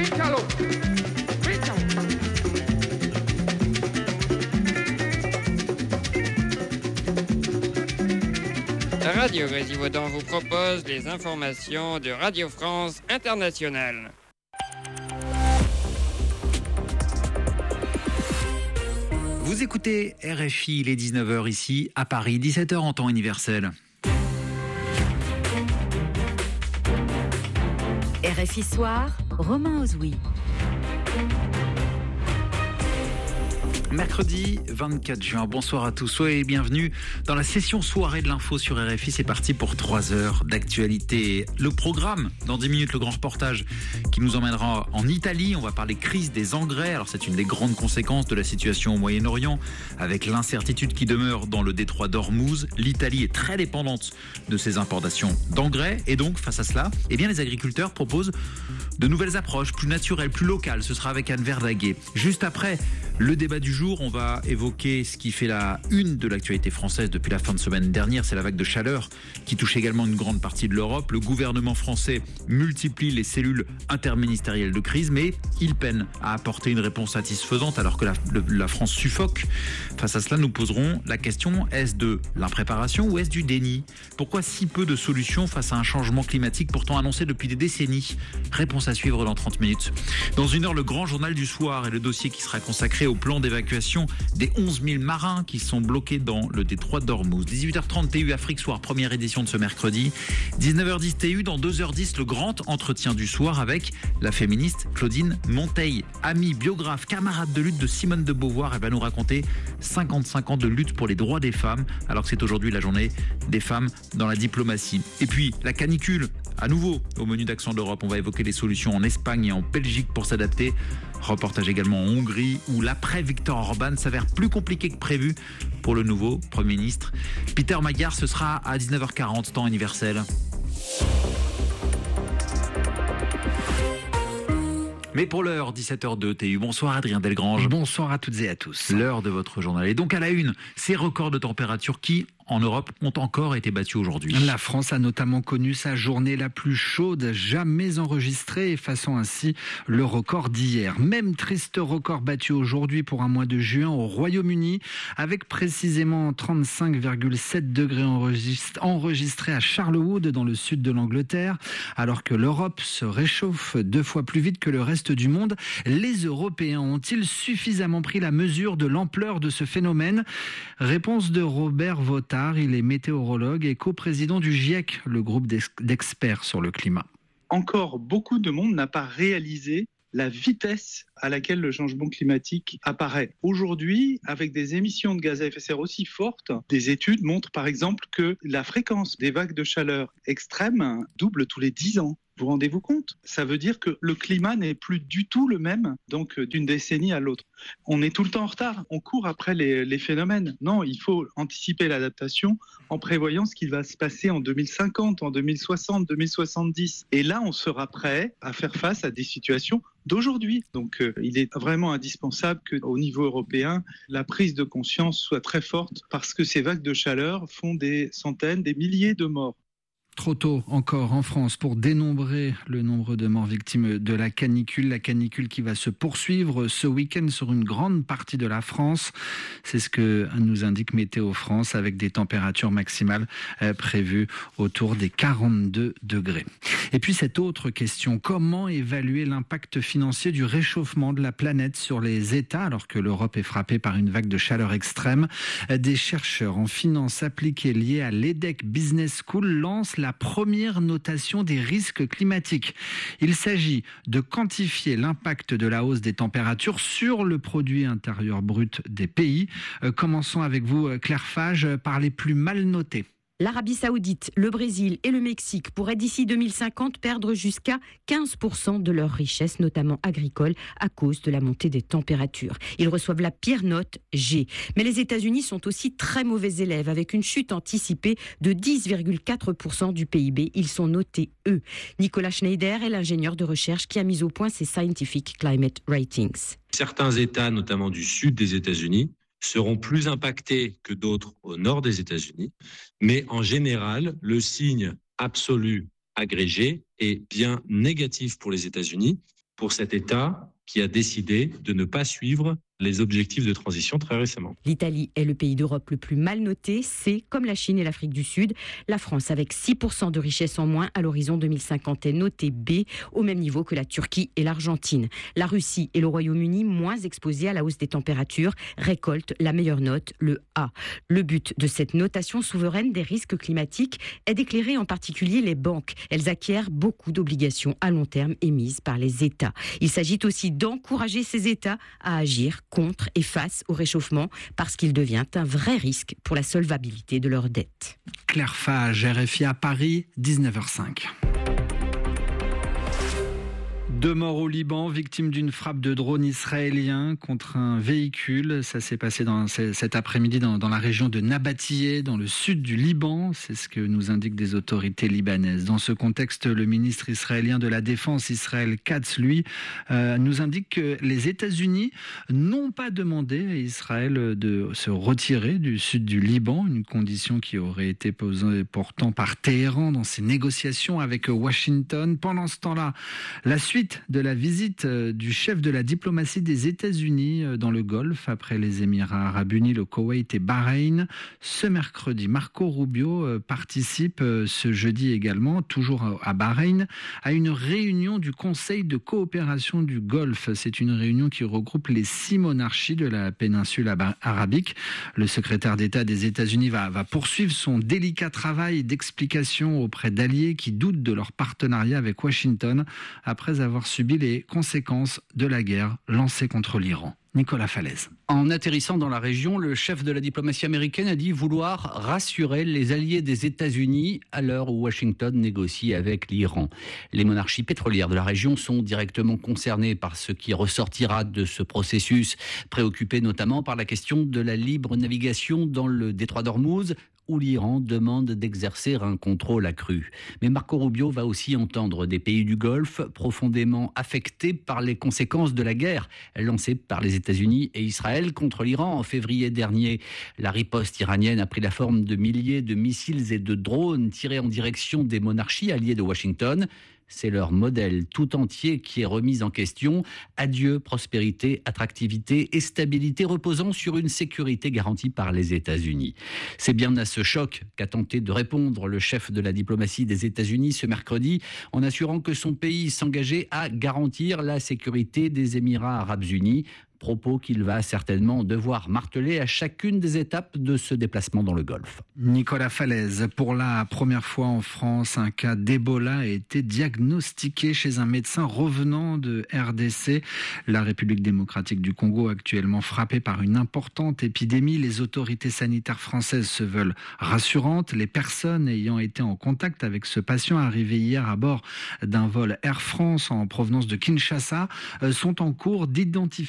Radio Grésilvaudan vous propose les informations de Radio France Internationale. Vous écoutez RFI, il est 19h ici à Paris, 17h en temps universel. RFI Soir, Romain Ozoui. Mercredi 24 juin, bonsoir à tous, soyez bienvenus dans la session soirée de l'info sur RFI. C'est parti pour 3 heures d'actualité. Le programme, dans 10 minutes, le grand reportage qui nous emmènera en Italie. On va parler crise des engrais. Alors c'est une des grandes conséquences de la situation au Moyen-Orient, avec l'incertitude qui demeure dans le détroit d'Ormuz. L'Italie est très dépendante de ses importations d'engrais et donc face à cela, eh bien, les agriculteurs proposent de nouvelles approches plus naturelles, plus locales. Ce sera avec Anne Verdaguet. Juste après le débat du jour, on va évoquer ce qui fait la une de l'actualité française depuis la fin de semaine dernière. C'est la vague de chaleur qui touche également une grande partie de l'Europe. Le gouvernement français multiplie les cellules interministérielles de crise, mais il peine à apporter une réponse satisfaisante alors que la France suffoque. Face à cela, nous poserons la question, est-ce de l'impréparation ou est-ce du déni ? Pourquoi si peu de solutions face à un changement climatique pourtant annoncé depuis des décennies ? Réponse à suivre dans 30 minutes. Dans une heure, le grand journal du soir et le dossier qui sera consacré au plan d'évacuation des 11 000 marins qui sont bloqués dans le détroit d'Ormuz. 18h30 TU Afrique Soir, première édition de ce mercredi. 19h10 TU, dans 2h10, le grand entretien du soir avec la féministe Claudine Monteil, amie, biographe, camarade de lutte de Simone de Beauvoir. Elle va nous raconter 55 ans de lutte pour les droits des femmes, alors que c'est aujourd'hui la journée des femmes dans la diplomatie. Et puis, la canicule, à nouveau, au menu d'Accent d'Europe. On va évoquer les solutions en Espagne et en Belgique pour s'adapter. Reportage également en Hongrie, où l'après-Viktor Orban s'avère plus compliqué que prévu pour le nouveau Premier ministre. Peter Magyar, ce sera à 19h40, temps universel. Mais pour l'heure, 17h02 TU. Bonsoir Adrien Delgrange. Bonsoir à toutes et à tous. L'heure de votre journal. Et donc à la une, ces records de température qui, en Europe, ont encore été battus aujourd'hui. La France a notamment connu sa journée la plus chaude jamais enregistrée, effaçant ainsi le record d'hier. Même triste record battu aujourd'hui pour un mois de juin au Royaume-Uni, avec précisément 35,7 degrés enregistrés à Charlewood, dans le sud de l'Angleterre. Alors que l'Europe se réchauffe 2 fois plus vite que le reste du monde, les Européens ont-ils suffisamment pris la mesure de l'ampleur de ce phénomène ? Réponse de Robert Vautard. Il est météorologue et coprésident du GIEC, le groupe d'experts sur le climat. Encore beaucoup de monde n'a pas réalisé la vitesse à laquelle le changement climatique apparaît. Aujourd'hui, avec des émissions de gaz à effet de serre aussi fortes, des études montrent par exemple que la fréquence des vagues de chaleur extrêmes double tous les 10 ans. Vous rendez-vous compte ? Ça veut dire que le climat n'est plus du tout le même, donc d'une décennie à l'autre. On est tout le temps en retard, on court après les phénomènes. Non, il faut anticiper l'adaptation en prévoyant ce qui va se passer en 2050, en 2060, 2070. Et là, on sera prêt à faire face à des situations d'aujourd'hui. Donc, il est vraiment indispensable qu'au niveau européen, la prise de conscience soit très forte parce que ces vagues de chaleur font des centaines, des milliers de morts. Trop tôt encore en France pour dénombrer le nombre de morts victimes de la canicule qui va se poursuivre ce week-end sur une grande partie de la France. C'est ce que nous indique Météo France, avec des températures maximales prévues autour des 42 degrés. Et puis cette autre question, comment évaluer l'impact financier du réchauffement de la planète sur les États alors que l'Europe est frappée par une vague de chaleur extrême ? Des chercheurs en finance appliquée liés à l'EDEC Business School lancent la première notation des risques climatiques. Il s'agit de quantifier l'impact de la hausse des températures sur le produit intérieur brut des pays. Commençons avec vous, Claire Fage, par les plus mal notés. L'Arabie Saoudite, le Brésil et le Mexique pourraient d'ici 2050 perdre jusqu'à 15% de leur richesse, notamment agricole, à cause de la montée des températures. Ils reçoivent la pire note, G. Mais les États-Unis sont aussi très mauvais élèves, avec une chute anticipée de 10,4% du PIB. Ils sont notés E. Nicolas Schneider est l'ingénieur de recherche qui a mis au point ces Scientific Climate Ratings. Certains États, notamment du sud des États-Unis, seront plus impactés que d'autres au nord des États-Unis. Mais en général, le signe absolu agrégé est bien négatif pour les États-Unis. pour cet État qui a décidé de ne pas suivre les objectifs de transition très récemment. L'Italie est le pays d'Europe le plus mal noté. C'est, comme la Chine et l'Afrique du Sud, la France avec 6% de richesse en moins à l'horizon 2050 est notée B, au même niveau que la Turquie et l'Argentine. La Russie et le Royaume-Uni, moins exposés à la hausse des températures, récoltent la meilleure note, le A. Le but de cette notation souveraine des risques climatiques est d'éclairer en particulier les banques. Elles acquièrent beaucoup d'obligations à long terme émises par les États. Il s'agit aussi d'encourager ces États à agir contre et face au réchauffement parce qu'il devient un vrai risque pour la solvabilité de leurs dettes. Claire Fage, RFI à Paris, 19h05. 2 morts au Liban, victimes d'une frappe de drone israélien contre un véhicule. Ça s'est passé cet après-midi dans la région de Nabatiyeh, dans le sud du Liban. C'est ce que nous indiquent des autorités libanaises. Dans ce contexte, le ministre israélien de la Défense, Israël Katz, lui, nous indique que les États-Unis n'ont pas demandé à Israël de se retirer du sud du Liban, une condition qui aurait été posée pourtant par Téhéran dans ses négociations avec Washington. Pendant ce temps-là, la suite de la visite du chef de la diplomatie des États-Unis dans le Golfe, après les Émirats arabes unis, le Koweït et Bahreïn. Ce mercredi, Marco Rubio participe ce jeudi également, toujours à Bahreïn, à une réunion du Conseil de coopération du Golfe. C'est une réunion qui regroupe les 6 monarchies de la péninsule arabique. Le secrétaire d'État des États-Unis va poursuivre son délicat travail d'explication auprès d'alliés qui doutent de leur partenariat avec Washington après avoir subi les conséquences de la guerre lancée contre l'Iran. Nicolas Falaise. En atterrissant dans la région, le chef de la diplomatie américaine a dit vouloir rassurer les alliés des États-Unis à l'heure où Washington négocie avec l'Iran. Les monarchies pétrolières de la région sont directement concernées par ce qui ressortira de ce processus, préoccupées notamment par la question de la libre navigation dans le détroit d'Ormuz, où l'Iran demande d'exercer un contrôle accru. Mais Marco Rubio va aussi entendre des pays du Golfe profondément affectés par les conséquences de la guerre lancée par les États-Unis et Israël contre l'Iran en février dernier. La riposte iranienne a pris la forme de milliers de missiles et de drones tirés en direction des monarchies alliées de Washington. C'est leur modèle tout entier qui est remis en question. Adieu prospérité, attractivité et stabilité reposant sur une sécurité garantie par les États-Unis. C'est bien à ce choc qu'a tenté de répondre le chef de la diplomatie des États-Unis ce mercredi, en assurant que son pays s'engageait à garantir la sécurité des Émirats arabes unis. Propos qu'il va certainement devoir marteler à chacune des étapes de ce déplacement dans le Golfe. Nicolas Falaise, pour la première fois en France, un cas d'Ebola a été diagnostiqué chez un médecin revenant de RDC. La République démocratique du Congo, actuellement frappée par une importante épidémie. Les autorités sanitaires françaises se veulent rassurantes. Les personnes ayant été en contact avec ce patient arrivé hier à bord d'un vol Air France en provenance de Kinshasa sont en cours d'identification